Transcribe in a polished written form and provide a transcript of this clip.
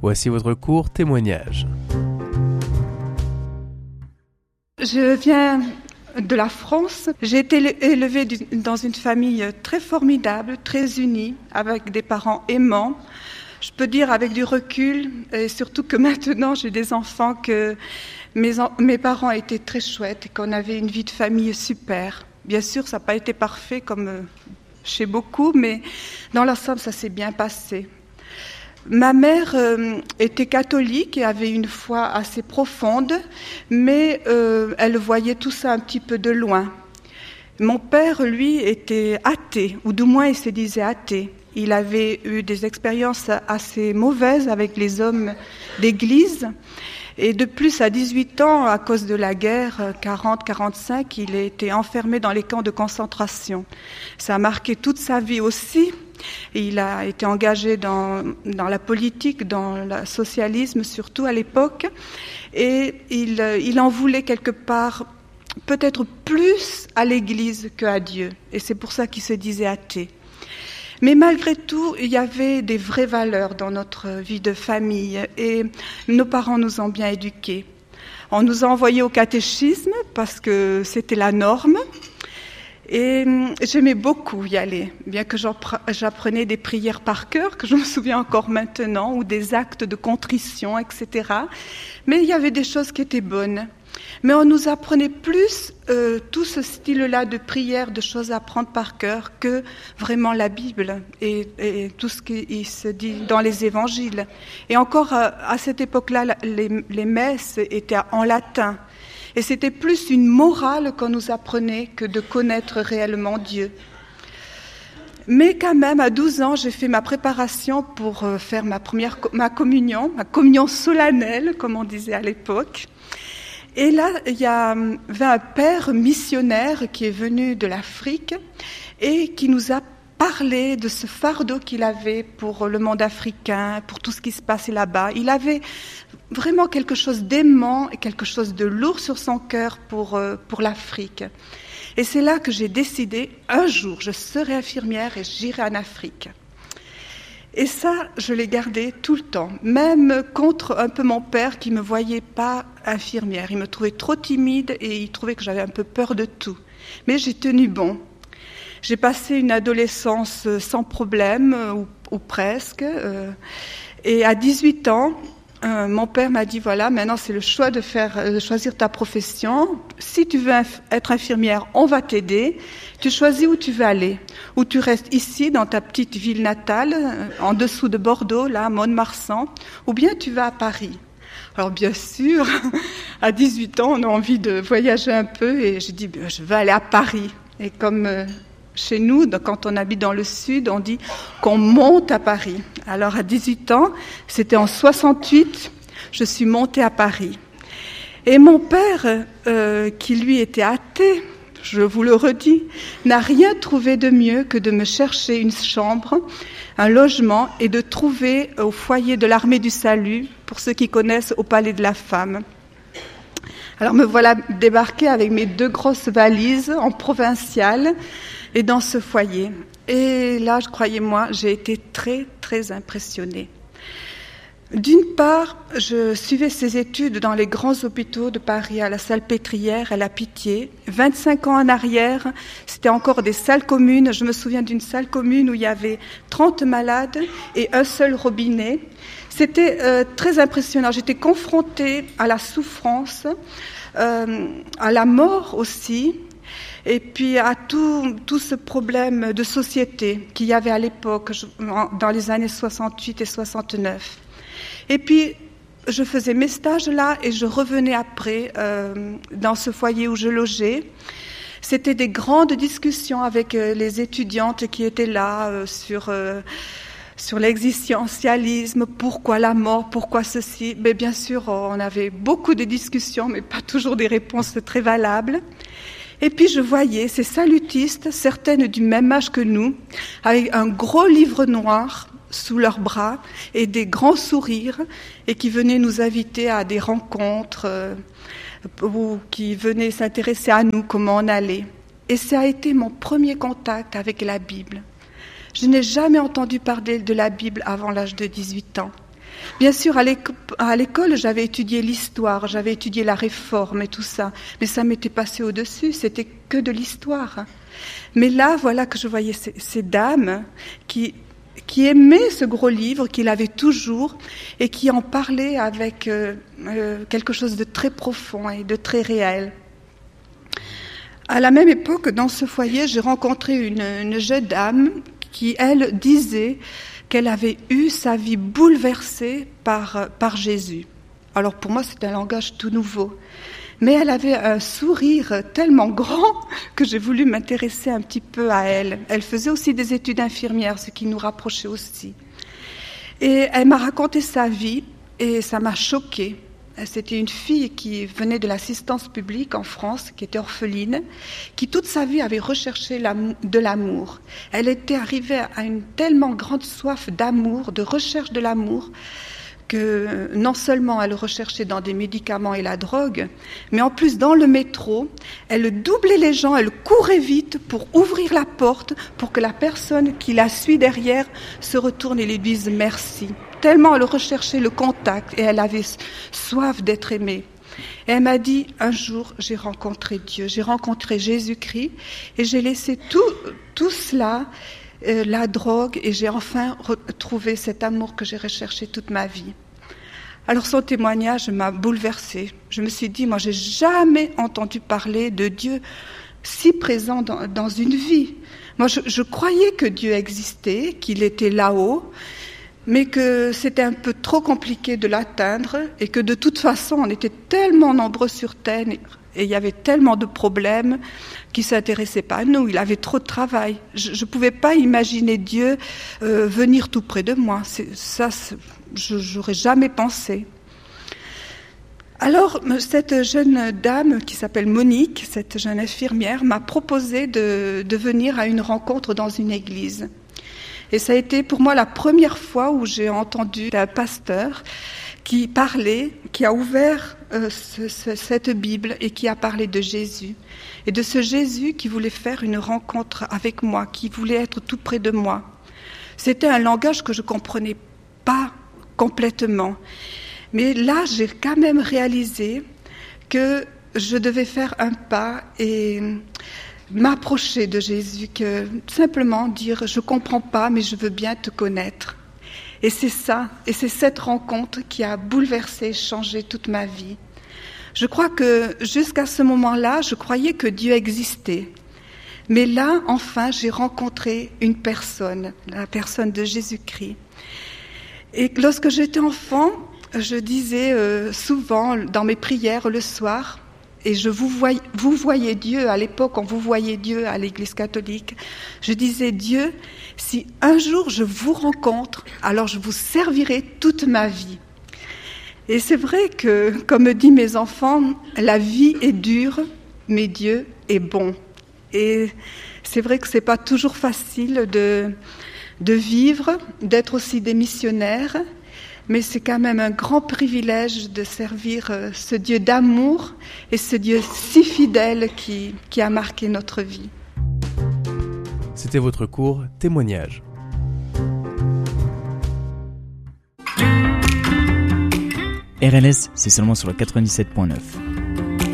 Voici votre court témoignage. Je viens de la France. J'ai été élevée dans une famille très formidable, très unie, avec des parents aimants. Je peux dire avec du recul, et surtout que maintenant j'ai des enfants, que mes parents étaient très chouettes et qu'on avait une vie de famille super. Bien sûr, ça n'a pas été parfait comme chez beaucoup, mais dans l'ensemble, ça s'est bien passé. Ma mère était catholique et avait une foi assez profonde, mais elle voyait tout ça un petit peu de loin. Mon père, lui, était athée, ou du moins il se disait athée. Il avait eu des expériences assez mauvaises avec les hommes d'église. Et de plus, à 18 ans, à cause de la guerre 40-45, il a été enfermé dans les camps de concentration. Ça a marqué toute sa vie aussi. Et il a été engagé dans la politique, dans le socialisme surtout à l'époque. Et il en voulait quelque part peut-être plus à l'Église qu'à Dieu. Et c'est pour ça qu'il se disait athée. Mais malgré tout, il y avait des vraies valeurs dans notre vie de famille et nos parents nous ont bien éduqués. On nous a envoyés au catéchisme parce que c'était la norme et j'aimais beaucoup y aller, bien que j'apprenais des prières par cœur, que je me souviens encore maintenant, ou des actes de contrition, etc. Mais il y avait des choses qui étaient bonnes. Mais on nous apprenait plus tout ce style-là de prière, de choses à apprendre par cœur, que vraiment la Bible et tout ce qui se dit dans les évangiles. Et encore à cette époque-là, les messes étaient en latin. Et c'était plus une morale qu'on nous apprenait que de connaître réellement Dieu. Mais quand même, à 12 ans, j'ai fait ma préparation pour faire ma communion solennelle, comme on disait à l'époque. Et là, il y avait un père missionnaire qui est venu de l'Afrique et qui nous a parlé de ce fardeau qu'il avait pour le monde africain, pour tout ce qui se passait là-bas. Il avait vraiment quelque chose d'aimant et quelque chose de lourd sur son cœur pour l'Afrique. Et c'est là que j'ai décidé, un jour, je serai infirmière et j'irai en Afrique. Et ça, je l'ai gardé tout le temps, même contre un peu mon père qui me voyait pas infirmière. Il me trouvait trop timide et il trouvait que j'avais un peu peur de tout. Mais j'ai tenu bon. J'ai passé une adolescence sans problème, ou presque. Et à 18 ans, mon père m'a dit, voilà, maintenant c'est le choix de choisir ta profession. Si tu veux être infirmière, on va t'aider. Tu choisis où tu veux aller. Ou tu restes ici, dans ta petite ville natale, en dessous de Bordeaux, là, à Mont-de-Marsan. Ou bien tu vas à Paris. Alors bien sûr, à 18 ans, on a envie de voyager un peu. Et j'ai dit, je veux aller à Paris. Et comme chez nous, quand on habite dans le sud, on dit qu'on monte à Paris. Alors à 18 ans, c'était en 68, je suis montée à Paris. Et mon père, qui lui était athée, je vous le redis, n'a rien trouvé de mieux que de me chercher une chambre, un logement et de trouver au foyer de l'Armée du Salut, pour ceux qui connaissent, au Palais de la Femme. Alors me voilà débarquée avec mes 2 grosses valises en provincial et dans ce foyer. Et là, croyez-moi, j'ai été très, très impressionnée. D'une part, je suivais ces études dans les grands hôpitaux de Paris, à la Salpêtrière, à la Pitié. 25 ans en arrière, c'était encore des salles communes. Je me souviens d'une salle commune où il y avait 30 malades et un seul robinet. C'était très impressionnant. J'étais confrontée à la souffrance, à la mort aussi, et puis à tout ce problème de société qu'il y avait à l'époque, dans les années 68 et 69. Et puis, je faisais mes stages là et je revenais après dans ce foyer où je logeais. C'était des grandes discussions avec les étudiantes qui étaient là sur l'existentialisme, pourquoi la mort, pourquoi ceci. Mais bien sûr, on avait beaucoup de discussions, mais pas toujours des réponses très valables. Et puis je voyais ces salutistes, certaines du même âge que nous, avec un gros livre noir sous leurs bras et des grands sourires, et qui venaient nous inviter à des rencontres, ou qui venaient s'intéresser à nous, comment on allait. Et ça a été mon premier contact avec la Bible. Je n'ai jamais entendu parler de la Bible avant l'âge de 18 ans. Bien sûr, à l'école, j'avais étudié l'histoire, j'avais étudié la Réforme et tout ça, mais ça m'était passé au-dessus, c'était que de l'histoire. Mais là, voilà que je voyais ces dames qui aimaient ce gros livre, qui l'avaient toujours, et qui en parlaient avec quelque chose de très profond et de très réel. À la même époque, dans ce foyer, j'ai rencontré une jeune dame qui, elle, disait qu'elle avait eu sa vie bouleversée par Jésus. Alors pour moi, c'était un langage tout nouveau. Mais elle avait un sourire tellement grand que j'ai voulu m'intéresser un petit peu à elle. Elle faisait aussi des études infirmières, ce qui nous rapprochait aussi. Et elle m'a raconté sa vie et ça m'a choquée. C'était une fille qui venait de l'assistance publique en France, qui était orpheline, qui toute sa vie avait recherché de l'amour. Elle était arrivée à une tellement grande soif d'amour, de recherche de l'amour, que non seulement elle recherchait dans des médicaments et la drogue, mais en plus dans le métro, elle doublait les gens, elle courait vite pour ouvrir la porte pour que la personne qui la suit derrière se retourne et lui dise merci. Tellement elle recherchait le contact et elle avait soif d'être aimée. Et elle m'a dit, un jour, j'ai rencontré Dieu, j'ai rencontré Jésus-Christ et j'ai laissé tout cela, la drogue, et j'ai enfin retrouvé cet amour que j'ai recherché toute ma vie. Alors son témoignage m'a bouleversée. Je me suis dit, moi j'ai jamais entendu parler de Dieu si présent dans une vie. Moi je croyais que Dieu existait, qu'il était là-haut, mais que c'était un peu trop compliqué de l'atteindre et que de toute façon on était tellement nombreux sur Terre et il y avait tellement de problèmes qui ne s'intéressaient pas à nous, il avait trop de travail. Je ne pouvais pas imaginer Dieu venir tout près de moi, je n'aurais jamais pensé. Alors cette jeune dame qui s'appelle Monique, cette jeune infirmière, m'a proposé de venir à une rencontre dans une église. Et ça a été pour moi la première fois où j'ai entendu un pasteur qui parlait, qui a ouvert cette Bible et qui a parlé de Jésus. Et de ce Jésus qui voulait faire une rencontre avec moi, qui voulait être tout près de moi. C'était un langage que je ne comprenais pas complètement. Mais là, j'ai quand même réalisé que je devais faire un pas et m'approcher de Jésus, que simplement dire « je comprends pas, mais je veux bien te connaître ». Et c'est ça, et c'est cette rencontre qui a bouleversé, changé toute ma vie. Je crois que jusqu'à ce moment-là, je croyais que Dieu existait. Mais là, enfin, j'ai rencontré une personne, la personne de Jésus-Christ. Et lorsque j'étais enfant, je disais souvent dans mes prières le soir, et vous voyez Dieu, à l'époque on vous voyait Dieu à l'église catholique, je disais Dieu, si un jour je vous rencontre, alors je vous servirai toute ma vie. Et c'est vrai que, comme me disent mes enfants, la vie est dure, mais Dieu est bon. Et c'est vrai que c'est pas toujours facile de vivre, d'être aussi des missionnaires, mais c'est quand même un grand privilège de servir ce Dieu d'amour et ce Dieu si fidèle qui a marqué notre vie. C'était votre cours Témoignage. RLS, c'est seulement sur le 97.9.